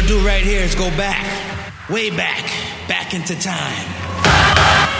do right here is go back, way back into time.